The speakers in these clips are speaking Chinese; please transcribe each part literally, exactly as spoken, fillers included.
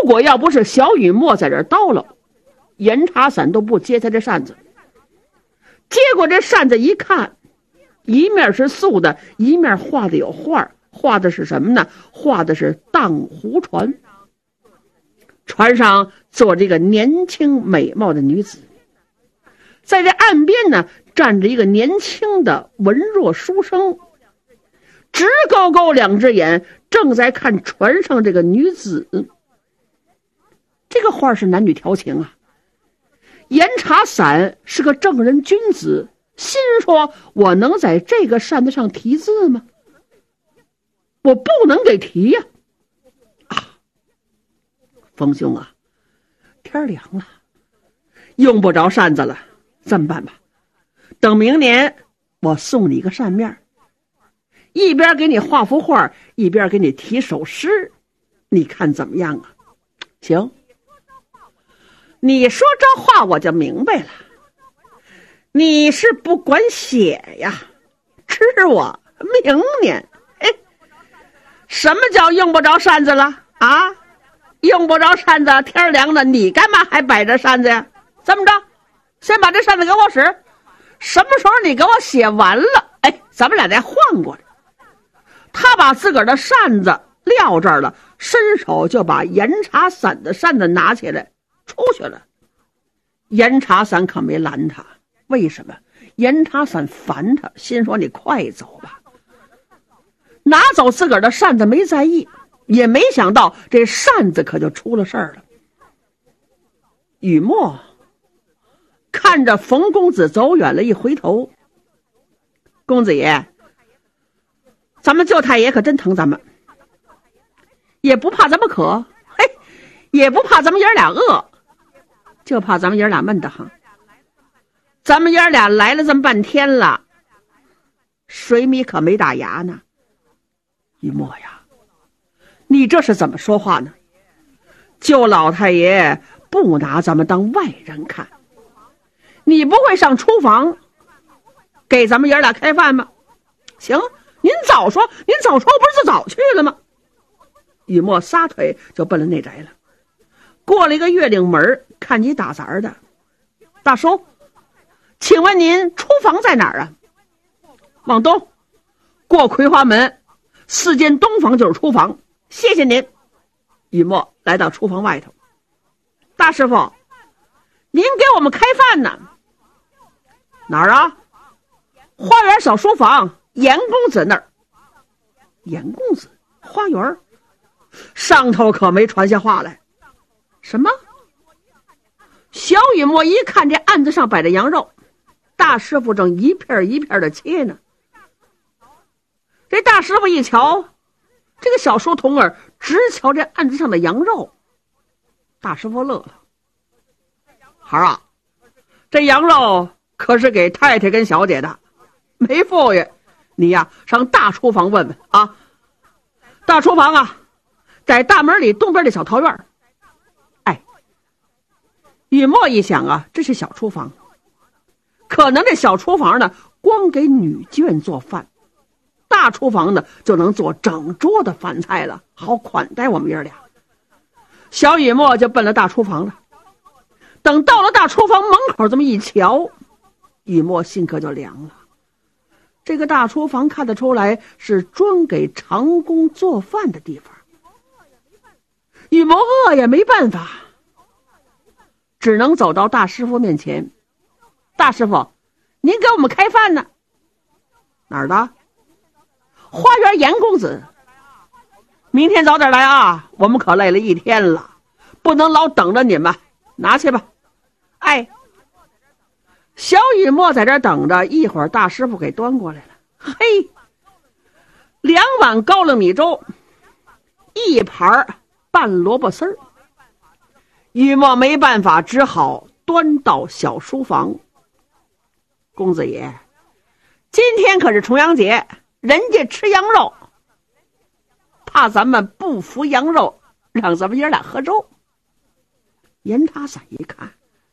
果要不是小雨墨在这儿叨唠，严茶伞都不接他这扇子。接过这扇子一看，一面是素的，一面画的有画，画的是什么呢？画的是荡湖船，船上坐着一个年轻美貌的女子，在这岸边呢站着一个年轻的文弱书生，直勾勾两只眼正在看船上这个女子。这个画是男女调情啊。严茶伞是个正人君子，心说我能在这个扇子上题字吗？我不能给题呀、啊！啊，冯兄啊，天凉了，用不着扇子了，这么办吧，等明年我送你一个扇面，一边给你画幅画，一边给你题首诗，你看怎么样啊？行。你说这话我就明白了，你是不管写呀，吃我明年。哎，什么叫用不着扇子了啊？用不着扇子，天凉了，你干嘛还摆着扇子呀？这么着，先把这扇子给我使，什么时候你给我写完了，哎，咱们俩再换过来。他把自个儿的扇子撂这儿了，伸手就把严茶伞的扇子拿起来出去了。严茶伞可没拦他，为什么？严茶伞烦他，心说你快走吧。拿走自个儿的扇子没在意，也没想到这扇子可就出了事儿了。雨墨看着冯公子走远了，一回头，公子爷，咱们舅太爷可真疼咱们，也不怕咱们渴，嘿，也不怕咱们爷俩饿，就怕咱们爷俩闷得慌。咱们爷俩来了这么半天了，水米可没打牙呢。雨墨呀，你这是怎么说话呢？舅老太爷不拿咱们当外人看，你不会上厨房给咱们爷俩开饭吗？行，您早说，您早说，不是就早去了吗？雨墨撒腿就奔了内宅了。过了一个月岭门，看你打杂的，大叔，请问您厨房在哪儿啊？往东，过葵花门，四间东房就是厨房，谢谢您。雨墨来到厨房外头，大师傅，您给我们开饭呢？哪儿啊？花园小书房，严公子那儿。严公子，花园上头可没传下话来。什么？小雨墨一看这案子上摆着羊肉，大师傅正一片一片的切呢。这大师傅一瞧，这个小书童儿直瞧这案子上的羊肉，大师傅乐了。孩儿啊，这羊肉可是给太太跟小姐的，没富裕，你呀上大厨房问问啊。大厨房啊，在大门里东边的小桃院。哎，雨墨一想啊，这是小厨房，可能这小厨房呢光给女眷做饭，大厨房呢就能做整桌的饭菜了，好款待我们爷俩。小雨墨就奔了大厨房了。等到了大厨房门口，这么一瞧，雨墨心可就凉了。这个大厨房看得出来是专给长工做饭的地方。雨墨饿也没办法，只能走到大师傅面前。大师傅，您给我们开饭呢？哪儿的？花园严公子。明天早点来啊，我们可累了一天了，不能老等着你们，拿去吧。哎，小雨墨在这儿等着，一会儿大师傅给端过来了。嘿，两碗高粱米粥，一盘拌萝卜丝儿。雨墨没办法，只好端到小书房。公子爷，今天可是重阳节，人家吃羊肉，怕咱们不服羊肉，让咱们爷俩喝粥。严茶伞一看，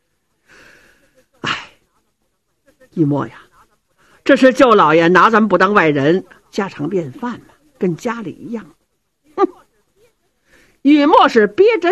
哎，雨墨呀，这是舅老爷拿咱们不当外人，家常便饭嘛，跟家里一样。哼，雨墨是憋着